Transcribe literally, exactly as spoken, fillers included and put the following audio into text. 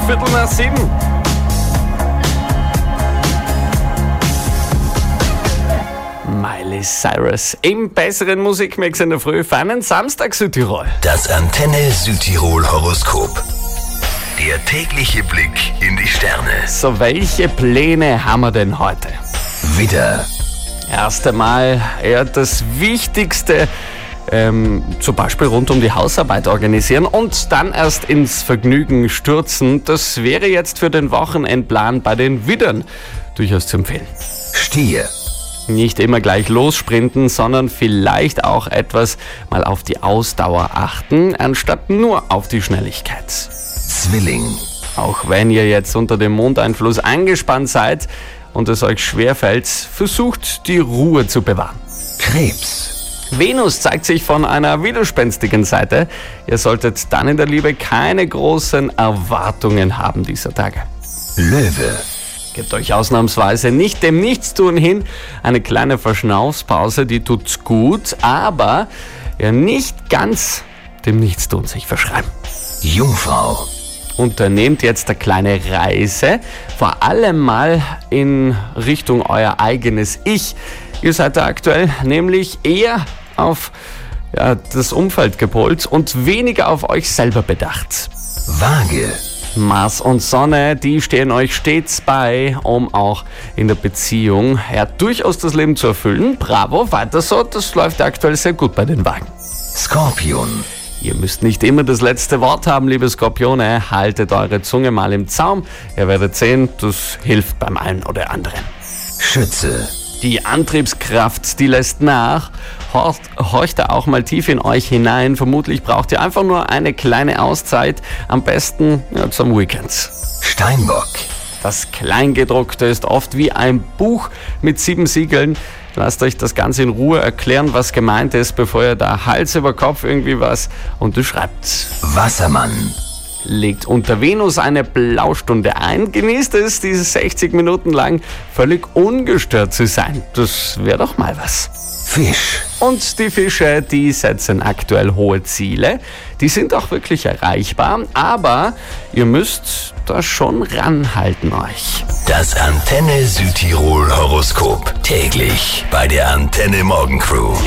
Viertel nach sieben. Miley Cyrus im besseren Musikmix in der Früh für einen Samstag Südtirol. Das Antenne Südtirol Horoskop. Der tägliche Blick in die Sterne. So, welche Pläne haben wir denn heute? Widder, Erst einmal ja, das Wichtigste, ähm, zum Beispiel rund um die Hausarbeit organisieren und dann erst ins Vergnügen stürzen. Das wäre jetzt für den Wochenendplan bei den Widdern durchaus zu empfehlen. Stier, Nicht immer gleich lossprinten, sondern vielleicht auch etwas mal auf die Ausdauer achten, anstatt nur auf die Schnelligkeit. Zwilling, Auch wenn ihr jetzt unter dem Mondeinfluss angespannt seid und es euch schwerfällt, versucht die Ruhe zu bewahren. Krebs, Venus zeigt sich von einer widerspenstigen Seite. Ihr solltet dann in der Liebe keine großen Erwartungen haben dieser Tage. Löwe, Gebt euch ausnahmsweise nicht dem Nichtstun hin. Eine kleine Verschnaufspause, die tut's gut, aber ja nicht ganz dem Nichtstun sich verschreiben. Jungfrau, Unternehmt jetzt eine kleine Reise, vor allem mal in Richtung euer eigenes Ich. Ihr seid da aktuell nämlich eher auf ja, das Umfeld gepolt und weniger auf euch selber bedacht. Waage, Mars und Sonne, die stehen euch stets bei, um auch in der Beziehung ja, durchaus das Leben zu erfüllen. Bravo, weiter so, das läuft aktuell sehr gut bei den Wagen. Skorpion, Ihr müsst nicht immer das letzte Wort haben, liebe Skorpione. Haltet eure Zunge mal im Zaum. Ihr werdet sehen, das hilft beim einen oder anderen. Schütze, Die Antriebskraft, die lässt nach. Horcht, horcht da auch mal tief in euch hinein. Vermutlich braucht ihr einfach nur eine kleine Auszeit. Am besten ja, zum Weekend. Steinbock, Das Kleingedruckte ist oft wie ein Buch mit sieben Siegeln. Lasst euch das Ganze in Ruhe erklären, was gemeint ist, bevor ihr da Hals über Kopf irgendwie was unterschreibt. Wassermann, Legt unter Venus eine Blaustunde ein. Genießt es, diese sechzig Minuten lang völlig ungestört zu sein. Das wäre doch mal was. Fisch, Und die Fische, die setzen aktuell hohe Ziele. Die sind auch wirklich erreichbar, aber ihr müsst da schon ranhalten euch. das Antenne Südtirol Horoskop. Täglich bei der Antenne Morgencrew.